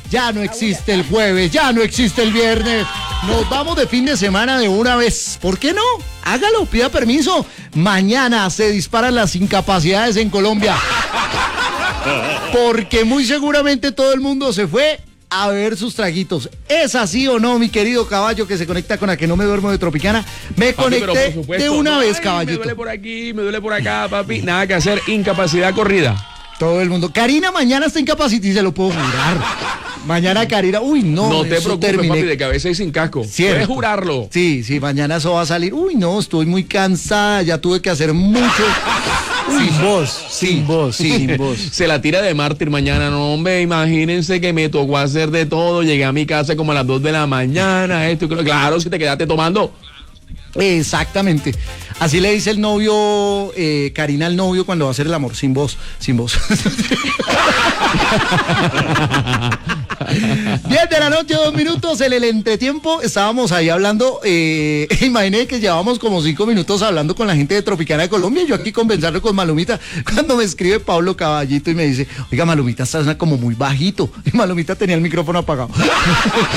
ya no existe el jueves, ya no existe el viernes. Nos vamos de fin de semana de una vez. ¿Por qué no? Hágalo, pida permiso. Mañana se disparan las incapacidades en Colombia. Porque muy seguramente todo el mundo se fue a ver sus traguitos. ¿Es así o no, mi querido caballo que se conecta con la que no me duermo de Tropicana? Me conecté de una vez, caballito. Me duele por aquí, me duele por acá, papi. Nada que hacer, incapacidad corrida. Todo el mundo. Karina mañana está incapacitada y se lo puedo jurar. Mañana Karina, uy, no. No te preocupes, papi, de cabeza y sin casco. ¿Cierto? Puedes jurarlo. Sí, mañana eso va a salir. Uy, no, estoy muy cansada, ya tuve que hacer mucho. Sin voz. Se la tira de mártir mañana, no, hombre, imagínense que me tocó hacer de todo, llegué a mi casa como a las 2 de la mañana, claro, si te quedaste tomando. Exactamente. Así le dice el novio, Karina al novio cuando va a hacer el amor, sin voz. 10 de la noche, 2 minutos, en el entretiempo estábamos ahí hablando, imaginé que llevábamos como 5 minutos hablando con la gente de Tropicana de Colombia, y yo aquí conversando con Malumita, cuando me escribe Pablo Caballito y me dice, oiga, Malumita está como muy bajito, y Malumita tenía el micrófono apagado.